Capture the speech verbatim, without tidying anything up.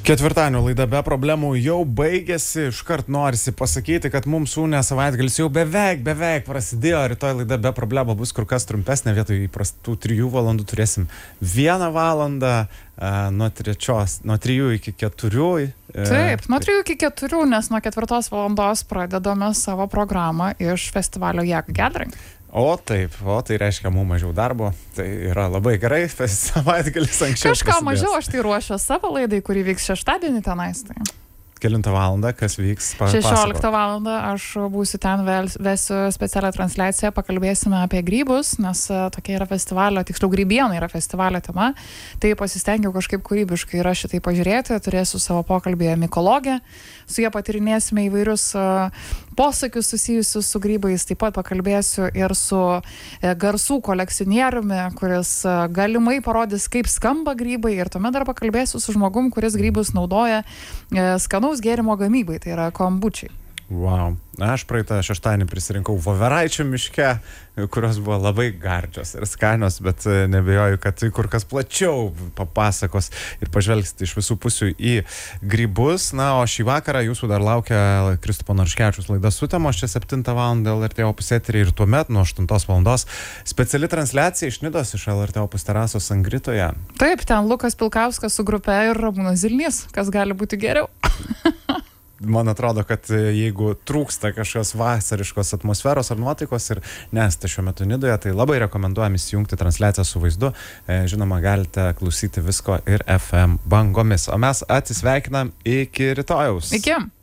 Ketvirtadienio laida be problemų jau baigėsi, iškart norisi pasakyti, kad mums Unė savaitgalis jau beveik, beveik prasidėjo, rytoj laida be problemų bus kur kas trumpesnė, vietoj įprastų trijų valandų turėsim vieną valandą, nuo trečios, nuo trijų iki keturių. Taip, nuo trijų iki keturių, nes nuo ketvirtos valandos pradedame savo programą iš festivalio Yak Gathering. O taip, o tai reiškia mums mažiau darbo, tai yra labai gerai, savaitgalis anksčiau. Kažką prasidės. Mažiau aš tai ruošiu savo laidai, kuri vyks šeštadienį tenais. Tai. Kelintą valandą, kas vyks? šešioliktą valandą aš būsiu ten, vesiu specialią transliaciją, pakalbėsime apie grybus, nes tokia yra festivalio, tiksliau grybiena yra festivalio tema, tai pasistengiau kažkaip kūrybiškai yra šitai pažiūrėti, turėsiu savo pokalbėje mikologę, su jie patyrinėsime įvairius posakius susijusius su grybais, taip pat pakalbėsiu ir su garsų kolekcionieriumi, kuris galimai parodys, kaip skamba grybai, ir tuomet dar pakalbėsiu su žmogum, kuris grybus naudoja skanaus gėrimo gamybai, tai yra kombučiai. Wow. Na, aš praeitą šeštadienį prisirinkau voveraičių miške, kurios buvo labai gardžios ir skanios, bet nebejoju, kad tai kur kas plačiau papasakos ir pažvelgsite iš visų pusių į grybus. Na, o šį vakarą jūsų dar laukia Kristupo Narškevičiaus laida Sutemos, čia septintą valandą L R T Opus eteryje, ir tuomet nuo aštuntos valandos speciali transliacija iš Nidos, iš L R T Opus terasos Sangritoje. Taip, ten Lukas Pilkauskas su grupe ir Ramūnas Zilnys, kas gali būti geriau. Man atrodo, kad jeigu trūksta kažkokios vasariškos atmosferos ar nuotaikos ir nesate šiuo metu Nidoje, tai labai rekomenduojam įsijungti transliaciją su vaizdu. Žinoma, galite klausyti visko ir F M bangomis. O mes atsisveikinam iki rytojaus. Iki.